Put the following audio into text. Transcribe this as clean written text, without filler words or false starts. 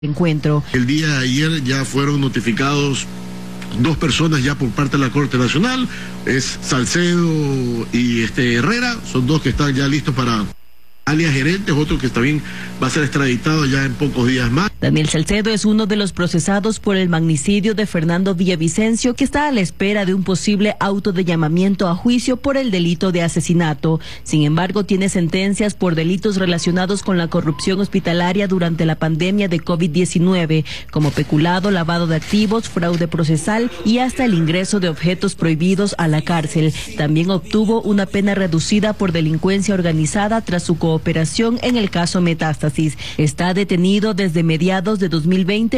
encuentro. El día de ayer ya fueron notificados 2 personas ya por parte de la Corte Nacional, es Salcedo y Herrera, son 2 que están ya listos para alias gerentes, otro que también va a ser extraditado ya en pocos días más. Daniel Salcedo es uno de los procesados por el magnicidio de Fernando Villavicencio, que está a la espera de un posible auto de llamamiento a juicio por el delito de asesinato. Sin embargo, tiene sentencias por delitos relacionados con la corrupción hospitalaria durante la pandemia de COVID-19, como peculado, lavado de activos, fraude procesal y hasta el ingreso de objetos prohibidos a la cárcel. También obtuvo una pena reducida por delincuencia organizada tras su cooperación en el caso Metástasis. Está detenido desde mediados de 2020